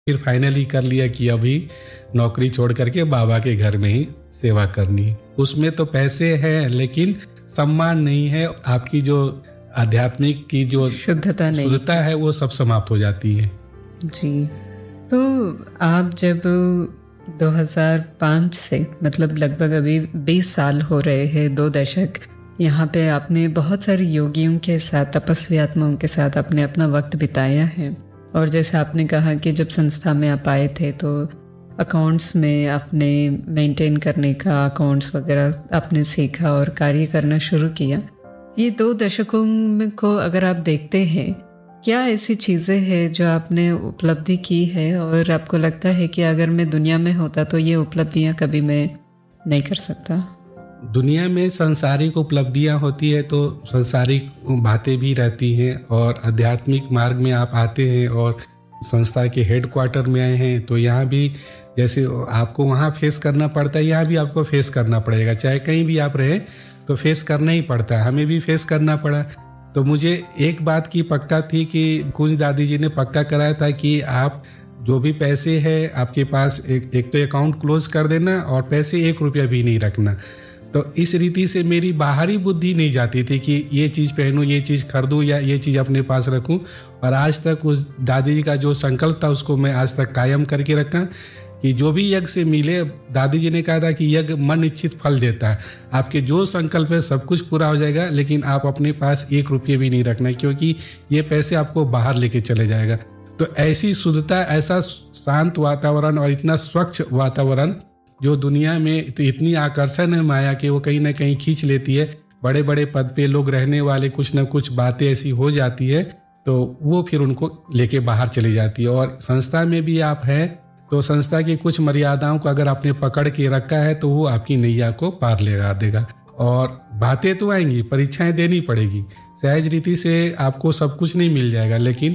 फिर फाइनली कर लिया कि अभी नौकरी छोड़ करके बाबा के घर में ही सेवा करनी है। उसमें तो पैसे हैं लेकिन सम्मान नहीं है, आपकी जो आध्यात्मिक की जो शुद्धता है वो सब समाप्त हो जाती है। जी, तो आप जब 2005 से मतलब लगभग अभी 20 साल हो रहे हैं, 2 दशक यहाँ पे आपने बहुत सारे योगियों के साथ, तपस्वी आत्माओं के साथ आपने अपना वक्त बिताया है। और जैसे आपने कहा कि जब संस्था में आप आए थे तो अकाउंट्स में आपने मेंटेन करने का, अकाउंट्स वगैरह आपने सीखा और कार्य करना शुरू किया। ये 2 दशकों को अगर आप देखते हैं, क्या ऐसी चीज़ें हैं जो आपने उपलब्धि की है और आपको लगता है कि अगर मैं दुनिया में होता तो ये उपलब्धियां कभी मैं नहीं कर सकता? दुनिया में सांसारिक उपलब्धियां होती है तो सांसारिक बातें भी रहती हैं, और आध्यात्मिक मार्ग में आप आते हैं और संस्था के हेडक्वार्टर में आए हैं तो यहाँ भी जैसे आपको वहाँ फेस करना पड़ता है, यहाँ भी आपको फेस करना पड़ेगा। चाहे कहीं भी आप रहे तो फेस करना ही पड़ता है। हमें भी फेस करना पड़ा। तो मुझे एक बात की पक्का थी कि कुंज दादी जी ने पक्का कराया था कि आप जो भी पैसे है आपके पास एक तो अकाउंट क्लोज कर देना और पैसे 1 रुपया भी नहीं रखना। तो इस रीति से मेरी बाहरी बुद्धि नहीं जाती थी कि ये चीज़ पहनूं, ये चीज़ खरीदूं या ये चीज़ अपने पास रखूं। और आज तक उस दादी जी का जो संकल्प था उसको मैं आज तक कायम करके रखा कि जो भी यज्ञ से मिले, दादी जी ने कहा था कि यज्ञ मन इच्छित फल देता है। आपके जो संकल्प है सब कुछ पूरा हो जाएगा, लेकिन आप अपने पास 1 रुपये भी नहीं रखना, क्योंकि ये पैसे आपको बाहर लेके चले जाएगा। तो ऐसी शुद्धता, ऐसा शांत वातावरण और इतना स्वच्छ वातावरण जो दुनिया में तो इतनी आकर्षण है माया कि वो कहीं ना कहीं खींच लेती है। बड़े बड़े पद पे लोग रहने वाले, कुछ ना कुछ बातें ऐसी हो जाती है तो वो फिर उनको लेके बाहर चली जाती है। और संस्था में भी आप हैं तो संस्था की कुछ मर्यादाओं को अगर आपने पकड़ के रखा है तो वो आपकी नैया को पार लगा देगा। और बातें तो आएंगी, परीक्षाएं देनी पड़ेगी, सहज रीति से आपको सब कुछ नहीं मिल जाएगा, लेकिन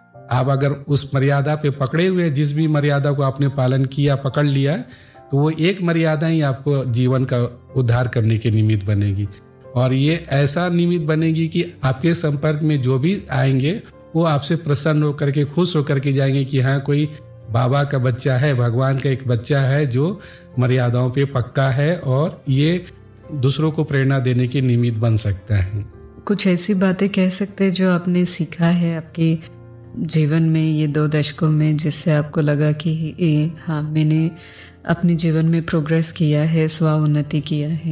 आप अगर उस मर्यादा पे पकड़े हुए, जिस भी मर्यादा को आपने पालन किया, पकड़ लिया, तो वो एक मर्यादा ही आपको जीवन का उद्धार करने के निमित्त बनेगी। और ये ऐसा निमित्त बनेगी कि आपके संपर्क में जो भी आएंगे वो आपसे प्रसन्न होकर के, खुश होकर के जाएंगे कि हाँ, कोई बाबा का बच्चा है, भगवान का एक बच्चा है जो मर्यादाओं पे पक्का है और ये दूसरों को प्रेरणा देने के निमित्त बन सकता है। कुछ ऐसी बातें कह सकते हैं जो आपने सीखा है आपके जीवन में ये 2 दशकों में, जिससे आपको लगा कि हाँ, मैंने अपने जीवन में प्रोग्रेस किया है, स्व उन्नति किया है?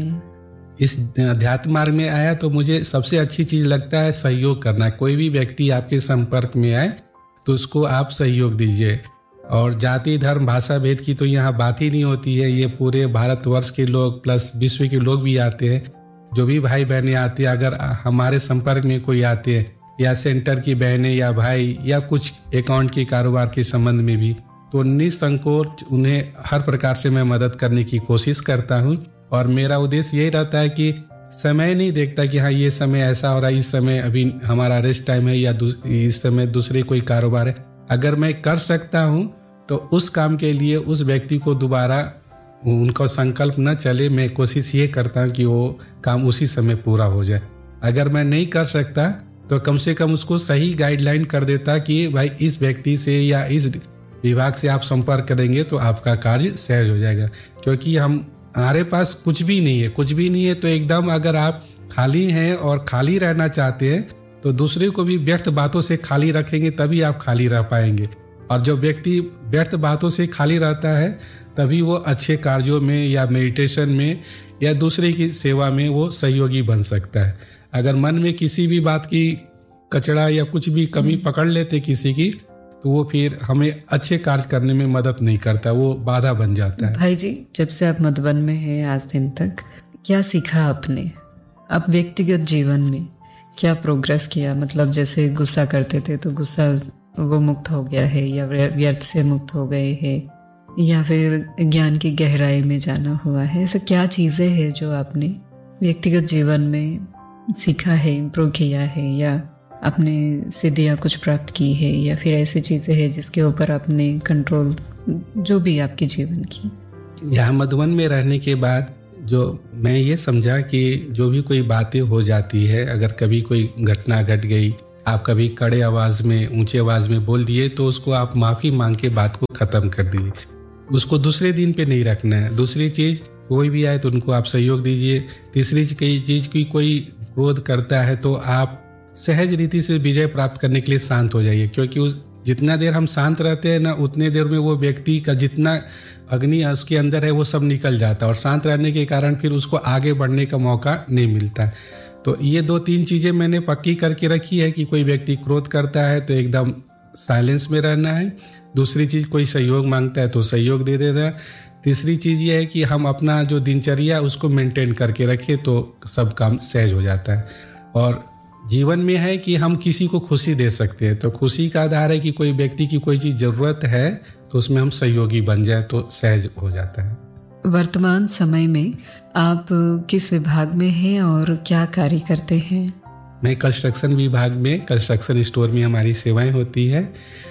इस अध्यात्म मार्ग में आया तो मुझे सबसे अच्छी चीज़ लगता है सहयोग करना। कोई भी व्यक्ति आपके संपर्क में आए तो उसको आप सहयोग दीजिए। और जाति, धर्म, भाषा भेद की तो यहाँ बात ही नहीं होती है। ये पूरे भारतवर्ष के लोग प्लस विश्व के लोग भी आते हैं। जो भी भाई बहनें आते हैं, अगर हमारे संपर्क में कोई आते हैं, या सेंटर की बहनें या भाई, या कुछ अकाउंट के कारोबार के संबंध में भी, तो निसंकोच उन्हें हर प्रकार से मैं मदद करने की कोशिश करता हूँ। और मेरा उद्देश्य यही रहता है कि समय नहीं देखता कि हाँ ये समय ऐसा हो रहा है, इस समय अभी हमारा रेस्ट टाइम है, या इस समय दूसरे कोई कारोबार है। अगर मैं कर सकता हूँ तो उस काम के लिए उस व्यक्ति को दोबारा उनका संकल्प न चले, मैं कोशिश ये करता हूँ कि वो काम उसी समय पूरा हो जाए। अगर मैं नहीं कर सकता तो कम से कम उसको सही गाइडलाइन कर देता कि भाई इस व्यक्ति से या इस विभाग से आप संपर्क करेंगे तो आपका कार्य सहज हो जाएगा। क्योंकि हमारे पास कुछ भी नहीं है तो एकदम अगर आप खाली हैं और खाली रहना चाहते हैं तो दूसरे को भी व्यर्थ बातों से खाली रखेंगे, तभी आप खाली रह पाएंगे। और जो व्यक्ति व्यर्थ बातों से खाली रहता है तभी वो अच्छे कार्यों में या मेडिटेशन में या दूसरे की सेवा में वो सहयोगी बन सकता है। अगर मन में किसी भी बात की कचड़ा या कुछ भी कमी पकड़ लेते किसी की, तो वो फिर हमें अच्छे कार्य करने में मदद नहीं करता, वो बाधा बन जाता है। भाई जी, जब से आप मधुबन में हैं आज दिन तक, क्या सीखा आपने? अब व्यक्तिगत जीवन में क्या प्रोग्रेस किया? मतलब जैसे गुस्सा करते थे तो गुस्सा वो मुक्त हो गया है, या व्यर्थ से मुक्त हो गए हैं, या फिर ज्ञान की गहराई में जाना हुआ है? ऐसा क्या चीज़ें हैं जो आपने व्यक्तिगत जीवन में सीखा है, इम्प्रूव किया है, या आपने सिद्धियाँ कुछ प्राप्त की है, या फिर ऐसी चीज़ें हैं जिसके ऊपर आपने कंट्रोल, जो भी आपके जीवन की? यहाँ मधुबन में रहने के बाद जो मैं ये समझा कि जो भी कोई बातें हो जाती है, अगर कभी कोई घटना घट गई आप कभी कड़े आवाज़ में, ऊंचे आवाज़ में बोल दिए तो उसको आप माफ़ी मांग के बात को ख़त्म कर दीजिए। उसको दूसरे दिन पे नहीं रखना है। दूसरी चीज़, कोई भी आए तो उनको आप सहयोग दीजिए। तीसरी चीज़ की कोई क्रोध करता है तो आप सहज रीति से विजय प्राप्त करने के लिए शांत हो जाइए, क्योंकि जितना देर हम शांत रहते हैं ना, उतने देर में वो व्यक्ति का जितना अग्नि उसके अंदर है वो सब निकल जाता है, और शांत रहने के कारण फिर उसको आगे बढ़ने का मौका नहीं मिलता। तो ये 2-3 चीज़ें मैंने पक्की करके रखी है कि कोई व्यक्ति क्रोध करता है तो एकदम साइलेंस में रहना है। दूसरी चीज़, कोई सहयोग मांगता है तो सहयोग दे देना। तीसरी चीज़ ये है कि हम अपना जो दिनचर्या उसको मेंटेन करके रखें तो सब काम सहज हो जाता है। और जीवन में है कि हम किसी को खुशी दे सकते हैं, तो खुशी का आधार है कि कोई व्यक्ति की कोई चीज़ ज़रूरत है तो उसमें हम सहयोगी बन जाए तो सहज हो जाता है। वर्तमान समय में आप किस विभाग में हैं और क्या कार्य करते हैं? मैं कंस्ट्रक्शन विभाग में, कंस्ट्रक्शन स्टोर में हमारी सेवाएं होती है।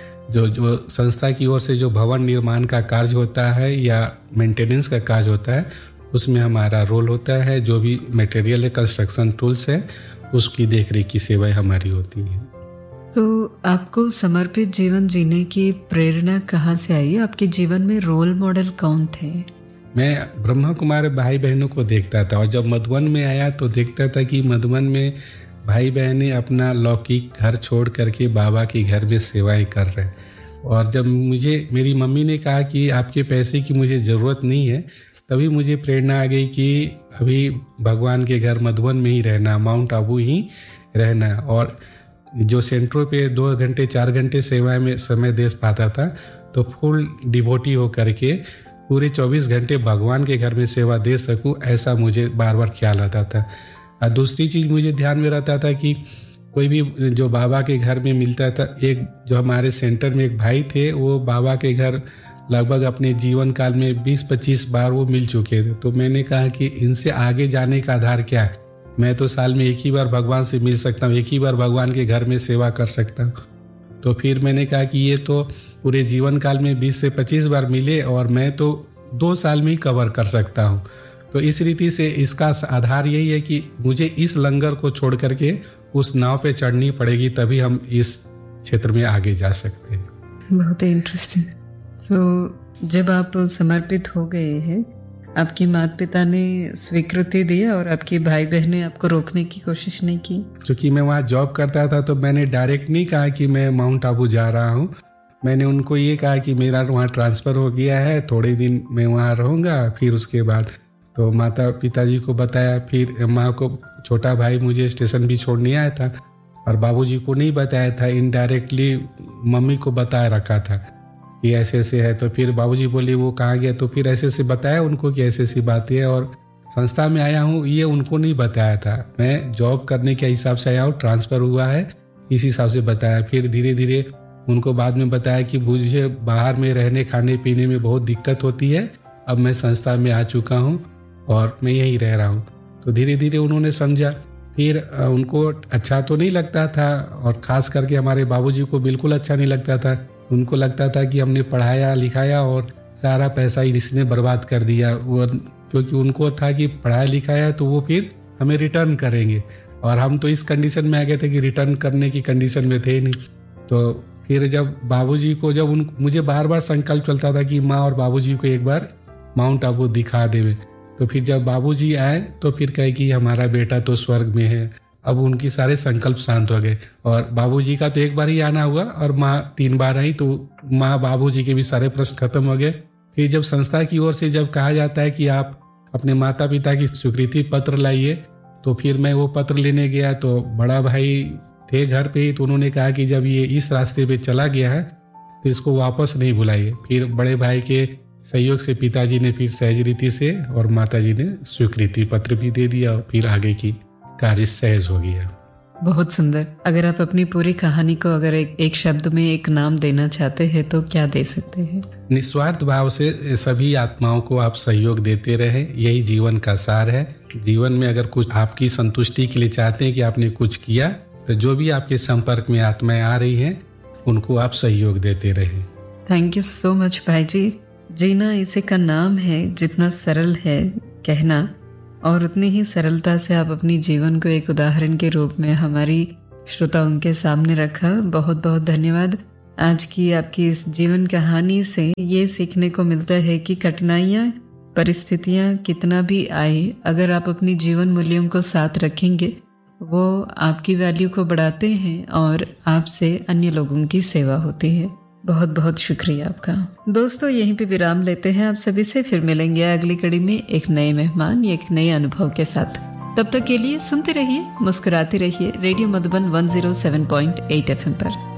जो संस्था की ओर से जो भवन निर्माण का कार्य होता है या मेंटेनेंस का कार्य होता है, उसमें हमारा रोल होता है। जो भी मटेरियल है, कंस्ट्रक्शन टूल्स है, उसकी देखरेख की सेवाएं हमारी होती है। तो आपको समर्पित जीवन जीने की प्रेरणा कहाँ से आई? आपके जीवन में रोल मॉडल कौन थे? मैं ब्रह्मा कुमार भाई बहनों को देखता था, और जब मधुबन में आया तो देखता था कि मधुबन में भाई बहनें अपना लौकिक घर छोड़ करके बाबा के घर में सेवाएं कर रहे हैं। और जब मेरी मम्मी ने कहा कि आपके पैसे की मुझे ज़रूरत नहीं है, तभी मुझे प्रेरणा आ गई कि अभी भगवान के घर मधुबन में ही रहना, माउंट आबू ही रहना। और जो सेंटरों पे 2 घंटे 4 घंटे सेवा में समय दे पाता था, तो फुल डिवोटी हो करके पूरे 24 घंटे भगवान के घर में सेवा दे सकूं, ऐसा मुझे बार बार ख्याल आता था। और दूसरी चीज़ मुझे ध्यान में रहता था कि कोई भी जो बाबा के घर में मिलता था, एक जो हमारे सेंटर में एक भाई थे, वो बाबा के घर लगभग अपने जीवन काल में 20-25 बार वो मिल चुके थे। तो मैंने कहा कि इनसे आगे जाने का आधार क्या है? मैं तो साल में एक ही बार भगवान से मिल सकता हूँ, एक ही बार भगवान के घर में सेवा कर सकता हूँ। तो फिर मैंने कहा कि ये तो पूरे जीवन काल में 20 से 25 बार मिले और मैं तो 2 साल में ही कवर कर सकता हूँ। तो इस रीति से इसका आधार यही है कि मुझे इस लंगर को छोड़ करके उस नाव पे चढ़नी पड़ेगी, तभी हम इस क्षेत्र में आगे जा सकते हैं। बहुत ही इंटरेस्टिंग। तो जब आप समर्पित हो गए हैं, आपके माता पिता ने स्वीकृति दी और आपके भाई बहन ने आपको रोकने की कोशिश नहीं की? क्योंकि मैं वहाँ जॉब करता था तो मैंने डायरेक्ट नहीं कहा कि मैं माउंट आबू जा रहा हूँ। मैंने उनको ये कहा कि मेरा वहाँ ट्रांसफ़र हो गया है, थोड़े दिन मैं वहाँ रहूँगा, फिर उसके बाद तो माता पिताजी को बताया। फिर माँ को, छोटा भाई मुझे स्टेशन भी छोड़ने आया था, और बाबूजी को नहीं बताया था, इनडायरेक्टली मम्मी को बताया रखा था कि ऐसे ऐसे है। तो फिर बाबूजी बोले वो कहाँ गया, तो फिर ऐसे ऐसे बताया उनको कि ऐसी ऐसी बात है और संस्था में आया हूँ, ये उनको नहीं बताया था। मैं जॉब करने के हिसाब से आया हूँ, ट्रांसफ़र हुआ है, इस हिसाब से बताया। फिर धीरे धीरे उनको बाद में बताया कि मुझे बाहर में रहने खाने पीने में बहुत दिक्कत होती है, अब मैं संस्था में आ चुका हूँ और मैं यहीं रह रहा हूँ। तो धीरे धीरे उन्होंने समझा। फिर उनको अच्छा तो नहीं लगता था, और ख़ास करके हमारे बाबूजी को बिल्कुल अच्छा नहीं लगता था। उनको लगता था कि हमने पढ़ाया लिखाया और सारा पैसा ही इसने बर्बाद कर दिया। वो क्योंकि उनको था कि पढ़ाया लिखाया तो वो फिर हमें रिटर्न करेंगे, और हम तो इस कंडीशन में आ गए थे कि रिटर्न करने की कंडीशन में थे नहीं। तो फिर जब बाबूजी को, जब मुझे बार बार संकल्प चलता था कि माँ और बाबूजी को एक बार माउंट आबू दिखा देवे, तो फिर जब बाबूजी आए तो फिर कहे कि हमारा बेटा तो स्वर्ग में है। अब उनकी सारे संकल्प शांत हो गए, और बाबूजी का तो एक बार ही आना हुआ और माँ 3 बार आई, तो माँ बाबूजी के भी सारे प्रश्न खत्म हो गए। फिर जब संस्था की ओर से जब कहा जाता है कि आप अपने माता पिता की स्वीकृति पत्र लाइए, तो फिर मैं वो पत्र लेने गया। तो बड़ा भाई थे घर पे ही, तो उन्होंने कहा कि जब ये इस रास्ते पे चला गया है तो इसको वापस नहीं बुलाइए। फिर बड़े भाई के सहयोग से पिताजी ने फिर सहज रीति से और माताजी ने स्वीकृति पत्र भी दे दिया, और फिर आगे की कार्य सहज हो गया। बहुत सुंदर। अगर आप अपनी पूरी कहानी को अगर एक शब्द में एक नाम देना चाहते हैं तो क्या दे सकते हैं? निस्वार्थ भाव से सभी आत्माओं को आप सहयोग देते रहें, यही जीवन का सार है। जीवन में अगर कुछ आपकी संतुष्टि के लिए चाहते हैं कि आपने कुछ किया, तो जो भी आपके संपर्क में आत्माएं आ रही हैं उनको आप सहयोग देते रहें। थैंक यू सो मच भाई जी। जीना इसी का नाम है, जितना सरल है कहना, और उतनी ही सरलता से आप अपनी जीवन को एक उदाहरण के रूप में हमारी श्रोताओं के सामने रखा। बहुत बहुत धन्यवाद। आज की आपकी इस जीवन कहानी से ये सीखने को मिलता है कि कठिनाइयाँ, परिस्थितियाँ कितना भी आए, अगर आप अपनी जीवन मूल्यों को साथ रखेंगे, वो आपकी वैल्यू को बढ़ाते हैं और आपसे अन्य लोगों की सेवा होती है। बहुत बहुत शुक्रिया आपका। दोस्तों, यहीं पे विराम लेते हैं। आप सभी से फिर मिलेंगे अगली कड़ी में एक नए मेहमान, एक नए अनुभव के साथ। तब तक के लिए सुनते रहिए, मुस्कुराते रहिए रेडियो मधुबन 107.8 FM पर।